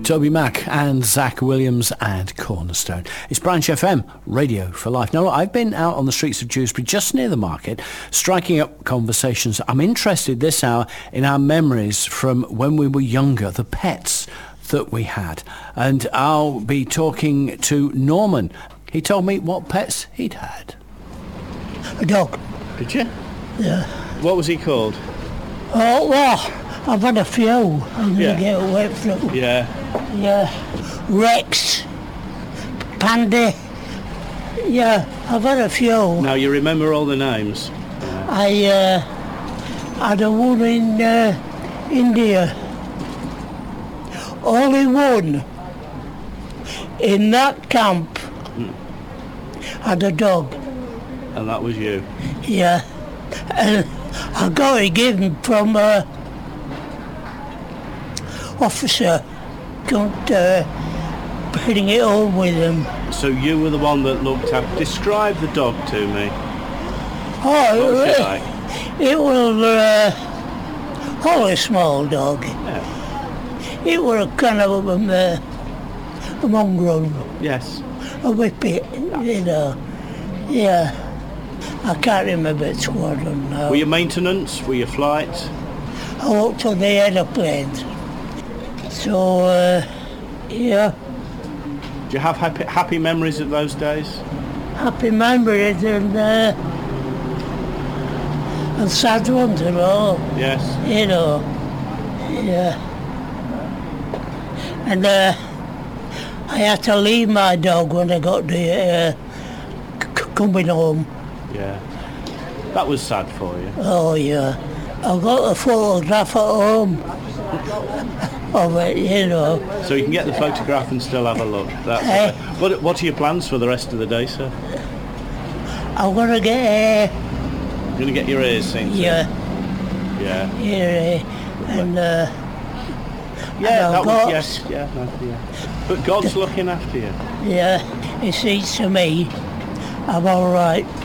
Toby Mac and Zach Williams and Cornerstone. It's Branch FM, Radio for Life. Now, look, I've been out on the streets of Dewsbury, just near the market, striking up conversations. I'm interested this hour in our memories from when we were younger, the pets that we had. And I'll be talking to Norman. He told me what pets he'd had. A dog. Did you? Yeah. What was he called? Oh, well, I've had a few. I'm going to get away from. Yeah. Rex. Pandy. Yeah, I've had a few. Now, you remember all the names? I had a one in India. Only one in that camp had a dog. And that was you? Yeah. And I got it given from officer. Couldn't bring it home with him. So you were the one that looked at... Describe the dog to me. Oh, What was it like? it was only a small dog. Yeah. It was a kind of a mongrel, Yes. a whippet, you know. Yeah. I can't remember its squadron now. Were you maintenance? Were you flight? I worked on the aeroplanes. So, yeah, Do you have happy memories of those days? happy memories and sad ones and all, Yes. you know. Yeah. And I had to leave my dog when I got the coming home. Yeah. That was sad for you. Oh, yeah. I got a photograph at home of it, you know. So you can get the photograph and still have a look. That's what are your plans for the rest of the day, sir? I'm going to get You're going to get your ears seen to? yeah, and that was, God's, yes, yeah. But God's looking after you. yeah, it seems to me I'm all right.